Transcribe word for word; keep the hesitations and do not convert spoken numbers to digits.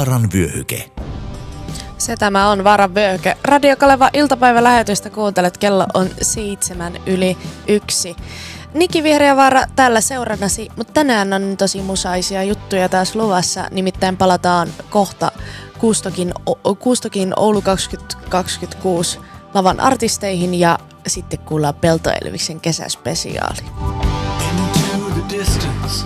Vaaran vyöhyke. Se tämä on Vaaran vyöhyke. Radio Kaleva iltapäivälähetystä kuuntelet, kello on seitsemän yli yksi. Niki Vihreävaara täällä seurannasi, mutta tänään on tosi musaisia juttuja taas luvassa. Nimittäin palataan kohta Kuustokin, Kuustokin Oulu kaksituhattakaksikymmentäkuusi lavan artisteihin ja sitten kuullaan Pelto Elviksen kesäspesiaali. Into the distance,